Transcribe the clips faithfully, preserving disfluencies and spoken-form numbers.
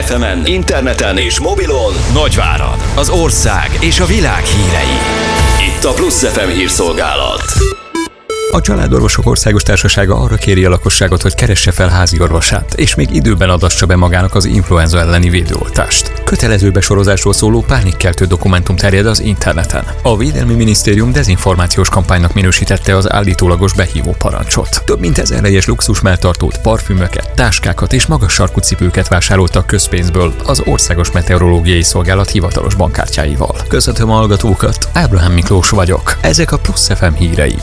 ef emen, interneten és mobilon Nagyvárad, az ország és a világ hírei. Itt a Plusz ef em hírszolgálat. A Családorvosok Országos Társasága arra kéri a lakosságot, hogy keresse fel házi orvosát, és még időben adassa be magának az influenza elleni védőoltást. Kötelező besorozásról szóló pánikkeltő dokumentum terjed az interneten. A Védelmi Minisztérium dezinformációs kampánynak minősítette az állítólagos behívó parancsot. Több mint ezer helyes luxusmelltartót, parfümöket, táskákat és magas sarkú cipőket vásároltak közpénzből az Országos Meteorológiai Szolgálat hivatalos bankkártyáival. Köszöntöm a hallgatókat, Ábrahám Miklós vagyok. Ezek a Plusz ef em hírei.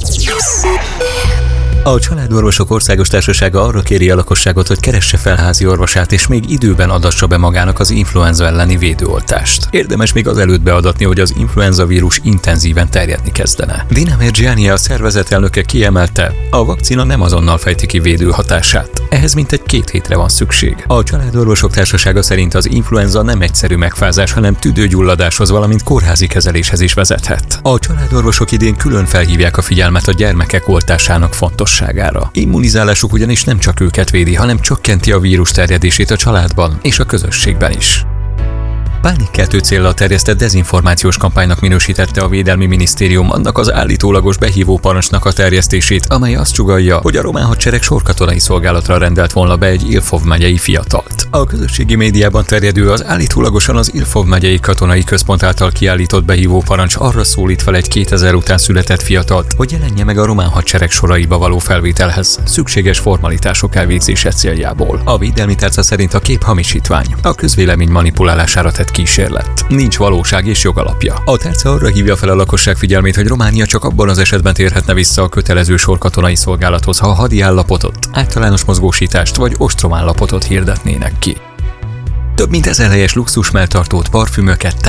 A Családorvosok Országos Társasága arra kéri a lakosságot, hogy keresse fel házi orvosát, és még időben adassa be magának az influenza elleni védőoltást. Érdemes még azelőtt beadatni, hogy az influenza vírus intenzíven terjedni kezdene. Dina Mergiani, a szervezet elnöke kiemelte, a vakcina nem azonnal fejti ki védőhatását. Ehhez mintegy két hétre van szükség. A Családorvosok Társasága szerint az influenza nem egyszerű megfázás, hanem tüdőgyulladáshoz, valamint kórházi kezeléshez is vezethet. A családorvosok idén külön felhívják a figyelmet a gyermekek oltásának fontosságára. Immunizálásuk ugyanis nem csak őket védi, hanem csökkenti a vírus terjedését a családban és a közösségben is. Pánikkeltő céllal terjesztett dezinformációs kampánynak minősítette a Védelmi Minisztérium annak az állítólagos behívó parancsnak a terjesztését, amely azt sugallja, hogy a román hadsereg sorkatonai szolgálatra rendelt volna be egy Ilfov megyei fiatalt. A közösségi médiában terjedő, az állítólagosan az Ilfov megyei katonai központ által kiállított behívó parancs arra szólít fel egy kétezer után született fiatalt, hogy jelenje meg a román hadsereg soraiba való felvételhez, szükséges formalitások elvégzése céljából. A védelmi tárca szerint a kép hamisítvány, a közvélemény manipulálására tett kísérlet. Nincs valóság és jogalapja. A tárca arra hívja fel a lakosság figyelmét, hogy Románia csak abban az esetben térhetne vissza a kötelező sorkatonai szolgálathoz, ha hadi állapotot, általános mozgósítást vagy ostromállapotot hirdetnének ki. Több mint ezer helyes luxusmelltartót, parfümöket,